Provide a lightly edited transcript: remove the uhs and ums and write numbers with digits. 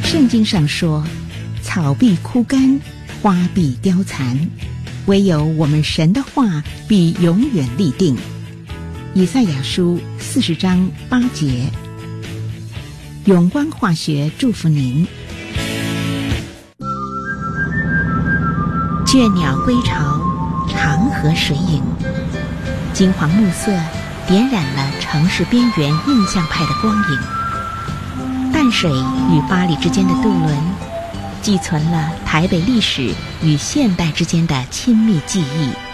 圣经上说，草必枯干，花必凋残，唯有我们神的话必永远立定。以赛亚书40章8节。永光化学祝福您。倦鸟归巢，长河水影，金黄暮色点染了城市边缘印象派的光影。淡水与巴黎之间的渡轮，寄存了台北历史与现代之间的亲密记忆。